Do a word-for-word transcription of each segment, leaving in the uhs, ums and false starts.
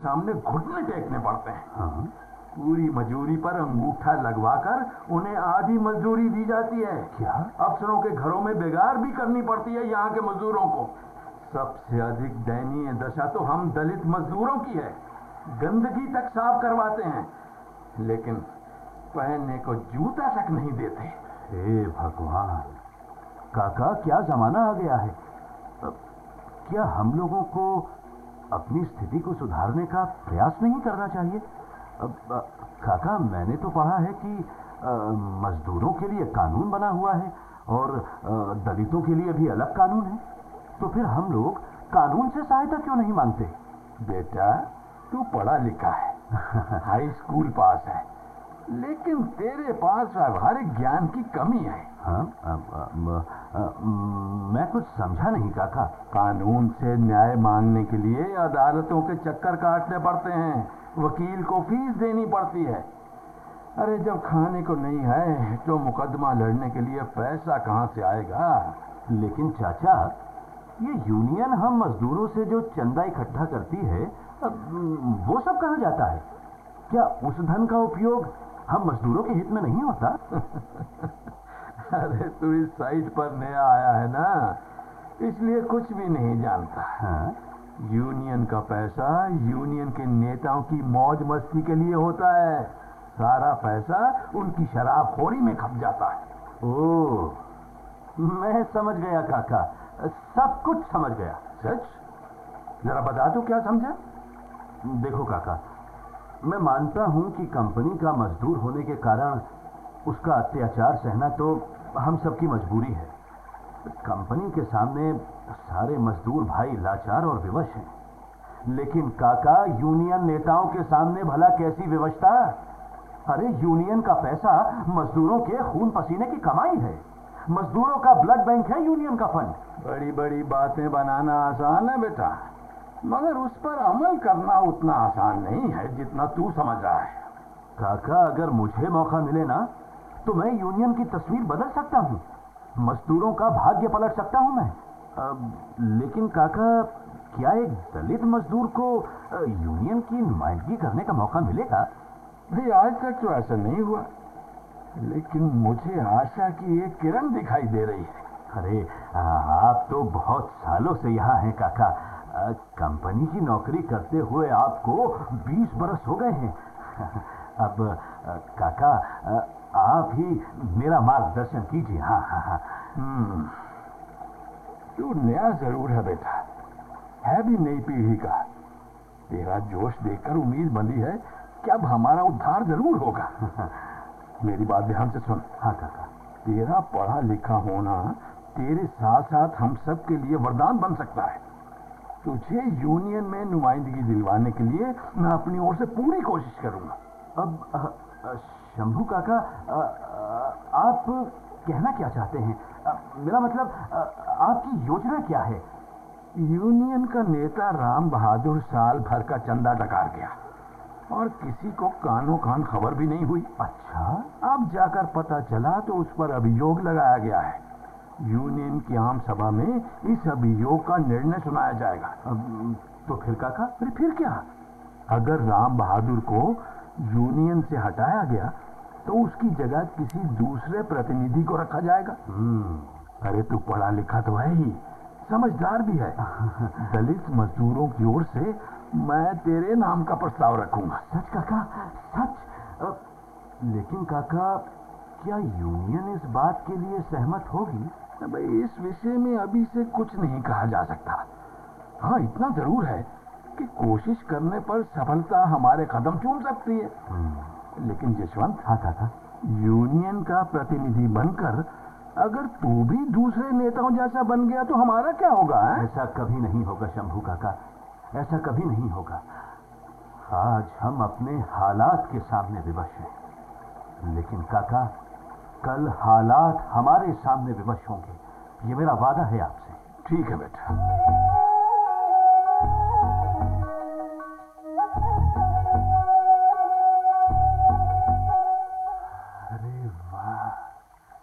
सामने घुटने टेकने पड़ते हैं। हाँ? पूरी मजदूरी पर अंगूठा लगवाकर उन्हें आधी मजदूरी दी जाती है। क्या? अफसरों के घरों में बेगार भी करनी पड़ती है यहाँ के मजदूरों को। सबसे अधिक दयनीय दशा तो हम दलित मजदूरों की है। गंदगी तक साफ करवाते हैं, लेकिन पहनने को जूता तक नहीं देते। हे भगवान, काका क्या जमाना आ गया है। अब क्या हम लोगों को अपनी स्थिति को सुधारने का प्रयास नहीं करना चाहिए? अब काका, मैंने तो पढ़ा है कि आ, मजदूरों के लिए कानून बना हुआ है और आ, दलितों के लिए भी अलग कानून है। तो फिर हम लोग कानून से सहायता क्यों नहीं मांगते? बेटा, तू पढ़ा लिखा है, हाई स्कूल पास है, लेकिन तेरे पास व्यावहारिक ज्ञान की कमी है। हाँ? अब, अब, अब, मैं कुछ समझा नहीं काका। कानून से न्याय मांगने के लिए अदालतों के चक्कर काटने पड़ते हैं, वकील को फीस देनी पड़ती है। अरे जब खाने को नहीं है तो मुकदमा लड़ने के लिए पैसा कहाँ से आएगा? लेकिन चाचा, ये यूनियन हम मजदूरों से जो चंदा इकट्ठा करती है, अब वो सब कहाँ जाता है? क्या उस धन का उपयोग हम मजदूरों के हित में नहीं होता? अरे तू इस साइट पर नया आया है ना, इसलिए कुछ भी नहीं जानता। हाँ? यूनियन का पैसा यूनियन के नेताओं की मौज मस्ती के लिए होता है। सारा पैसा उनकी शराबखोरी में खप जाता है। ओह, मैं समझ गया काका, सब कुछ समझ गया। सच? जरा बता तू क्या समझा? देखो काका, मैं मानता हूं कि कंपनी का मजदूर होने के कारण उसका अत्याचार सहना तो हम सबकी मजबूरी है। कंपनी के सामने सारे मजदूर भाई लाचार और विवश हैं। लेकिन काका, यूनियन नेताओं के सामने भला कैसी विवशता? अरे यूनियन का पैसा मजदूरों के खून पसीने की कमाई है। मजदूरों का ब्लड बैंक है यूनियन का फंड। बड़ी बड़ी बातें बनाना आसान है बेटा, मगर उस पर अमल करना उतना आसान नहीं है जितना तू समझ रहा है। काका, अगर मुझे मौका मिले ना, तो मैं यूनियन की तस्वीर बदल सकता हूँ, मजदूरों का भाग्य पलट सकता हूँ मैं। अब, लेकिन काका, क्या एक दलित मजदूर को यूनियन की नुमाइंदगी करने का मौका मिलेगा? भाई, आज तक तो ऐसा नहीं हुआ, लेकिन मुझे आशा की एक किरण दिखाई दे रही है। अरे, आप तो बहुत सालों से यहाँ हैं काका। कंपनी की नौकरी करते हुए आपको बीस बरस हो गए हैं। अब काका, आप ही मेरा मार्गदर्शन कीजिए। हाँ हाँ हाँ। हम्म, तू नया जरूर है बेटा, है भी नई पीढ़ी का। तेरा जोश देखकर उम्मीद बंधी है कि अब हमारा उद्धार जरूर होगा। मेरी बात ध्यान से सुन। हाँ काका। तेरा पढ़ा लिखा होना तेरे साथ साथ हम सब के लिए वरदान बन सकता है। तुझे यूनियन में नुमाइंदगी दिलवाने के लिए मैं अपनी ओर से पूरी कोशिश करूंगा। अब शंभू काका, आ, आ, आप कहना क्या चाहते हैं? आ, मेरा मतलब, आ, आपकी योजना क्या है? यूनियन का नेता राम बहादुर साल भर का चंदा डकार गया और किसी को कानो कान खबर भी नहीं हुई। अच्छा? अब जाकर पता चला तो उस पर अभियोग लगाया गया है। यूनियन की आम सभा में इस अभियोग का निर्णय सुनाया जाएगा। अब, तो फिर काका? फिर फिर क्या? अगर राम बहादुर को यूनियन से हटाया गया तो उसकी जगह किसी दूसरे प्रतिनिधि को रखा जाएगा। अरे तू पढ़ा लिखा तो है ही, समझदार भी है। दलित मजदूरों की ओर से मैं तेरे नाम का प्रस्ताव रखूंगा। सच काका? सच? आ, लेकिन काका, क्या यूनियन इस बात के लिए सहमत होगी? भाई, इस विषय में अभी से कुछ नहीं कहा जा सकता। हाँ, इतना जरूर है कि कोशिश करने पर सफलता हमारे कदम चूम सकती है। लेकिन जसवंत, हाँ काका, यूनियन का प्रतिनिधि बनकर अगर तू भी दूसरे नेताओं जैसा बन गया तो हमारा क्या होगा? है? ऐसा कभी नहीं होगा शंभू काका, ऐसा कभी नहीं होगा। आज हम अपने हालात के सामने विवश हैं, लेकिन काका, कल हालात हमारे सामने विवश होंगे। ये मेरा वादा है आपसे। ठीक है बेटा। अरे वाह,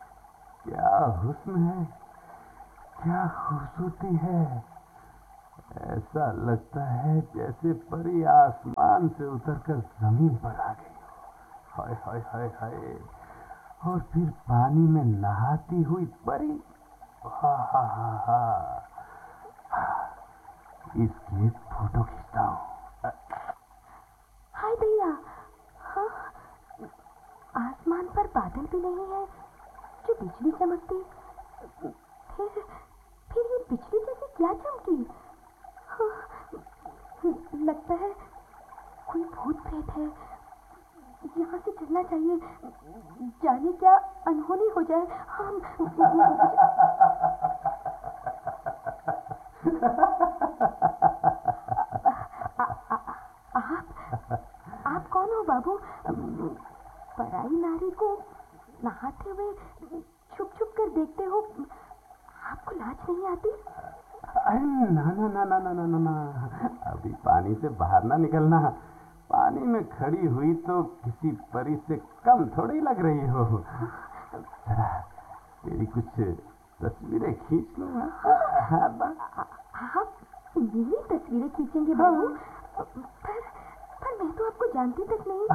क्या हुस्न है, क्या खूबसूरती है। ऐसा लगता है जैसे परी आसमान से उतरकर जमीन पर आ गई हो। हाय हाय हाय हाय। और फिर पानी में नहाती हुई परी। हा हा हा हा। इसकी एक फोटो खींचता हूँ। हाय भैया, हाँ, आसमान पर बादल भी नहीं है जो बिजली चमकती। फिर फिर ये बिजली जैसी क्या चमकी? हाँ, लगता है कोई भूत प्रेत है। यहाँ से चलना चाहिए, जाने क्या अनहोनी हो जाए। हम आप आप कौन हो बाबू? पराई नारी को नहाते हुए छुप छुप कर देखते हो, आपको लाज नहीं आती? अरे ना ना ना ना ना ना ना ना, अभी पानी से बाहर ना निकलना। पानी में खड़ी हुई तो किसी परी से कम थोड़ी लग रही हो। जरा तेरी कुछ तस्वीरें खींच लूं। आप मेरी तस्वीरें खींचेंगे बाबू? पर पर मैं तो आपको जानती तक नहीं।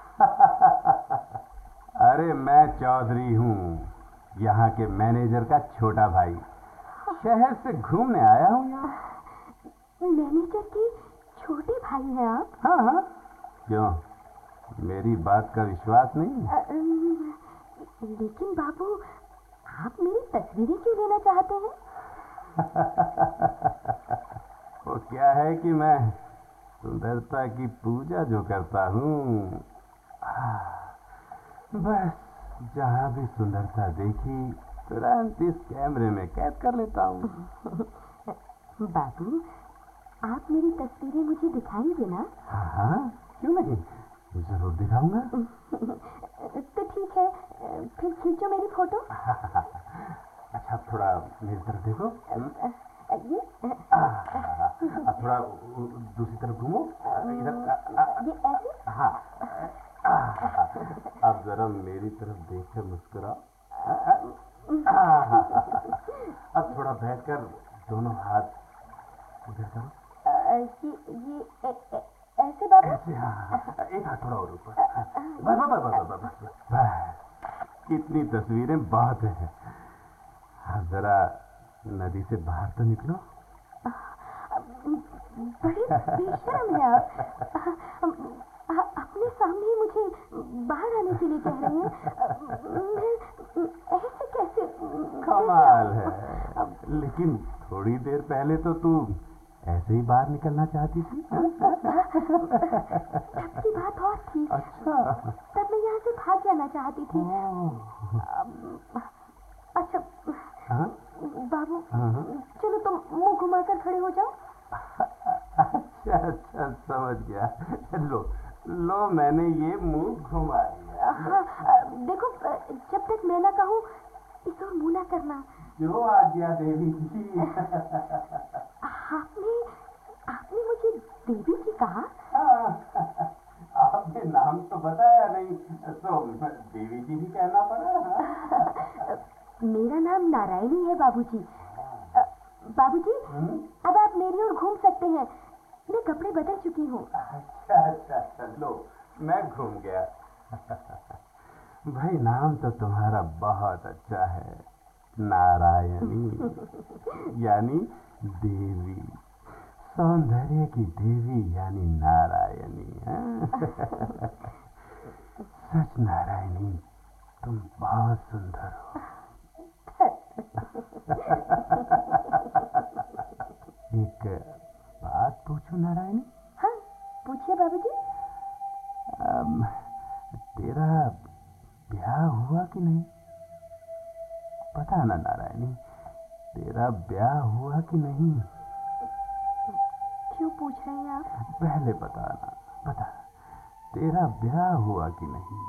अरे मैं चौधरी हूँ, यहाँ के मैनेजर का छोटा भाई। शहर से घूमने आया हूँ यहाँ। मैनेजर के छोटे भाई हैं आप? हाँ हाँ, क्यों, मेरी बात का विश्वास नहीं? अ, अम, लेकिन बाबू, आप मेरी तस्वीरें क्यों लेना चाहते हैं? वो क्या है कि मैं सुंदरता की पूजा जो करता हूँ, बस जहाँ भी सुंदरता देखी तुरंत इस कैमरे में कैद कर लेता हूँ। बाबू, आप मेरी तस्वीरें मुझे दिखाएंगे ना? हाँ हाँ, क्यों नहीं, जरूर दिखाऊंगा। तो ठीक है, फिर खींचो मेरी फोटो। अच्छा, थोड़ा मेरी तरफ देखो। ये अब थोड़ा दूसरी तरफ घूमो। इधर ये ऐसे? हाँ। अब जरा मेरी तरफ देखकर मुस्कुराओ। अब थोड़ा बैठकर दोनों हाथ उधर करो। ये ये ए, ए, ऐसे बाबू? ऐसे, हाँ, एक हाथ थोड़ा और ऊपर। बस बस बस बस बस बस। कितनी तस्वीरें बहुत है। अब जरा नदी से बाहर तो निकलो। बड़े बेशर्म हैं आप। अपने सामने ही मुझे बाहर आने के लिए कह रहे हैं। मैं ऐसे कैसे? कमाल है। लेकिन थोड़ी देर पहले तो तू ऐसे ही बाहर निकलना चाहती थी। तब की बात और थी। अच्छा, तब मैं यहाँ से भाग जाना चाहती थी। अच्छा हाँ? बाबू, हाँ? चलो तुम मुंह घुमाकर खड़े हो जाओ। अच्छा अच्छा, समझ गया। लो लो, मैंने ये मुंह घुमा लिया। हाँ, देखो, जब तक मैं ना कहूँ इस और मुंह ना करना। जो आज्ञा देवी जी। आपने आपने मुझे देवी जी कहा? आपने नाम तो बताया नहीं, तो देवी जी ही कहना पड़ा। मेरा नाम नारायणी है बाबूजी। बाबूजी, अब आप मेरी ओर घूम सकते हैं। मैं कपड़े बदल चुकी हूँ। अच्छा अच्छा, चलो मैं घूम गया। भाई, नाम तो तुम्हारा बहुत अच्छा है, नारायणी, यानी देवी, सौंदर्य की देवी यानी नारायणी। सच नारायणी, तुम बहुत सुंदर हो। एक बात पूछूं नारायणी? हाँ, पूछिए बाबूजी। अम, तेरा ब्याह हुआ कि नहीं? पता ना नारायणी, तेरा ब्याह हुआ कि नहीं? क्यों पूछ रहे हैं आप? पहले बताना, बता, तेरा ब्याह हुआ कि नहीं?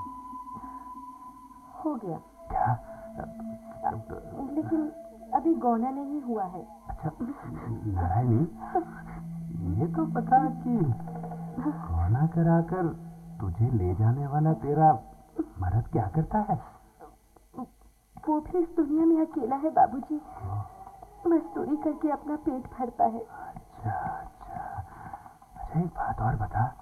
हो गया। क्या? लेकिन अभी गौना नहीं हुआ है। अच्छा नारायणी, ये तो बता कि गौना कराकर तुझे ले जाने वाला तेरा मर्द क्या करता है? वो भी इस दुनिया में अकेला है बाबूजी। मजदूरी करके अपना पेट भरता है। अच्छा अच्छा अच्छा, एक बात और बता।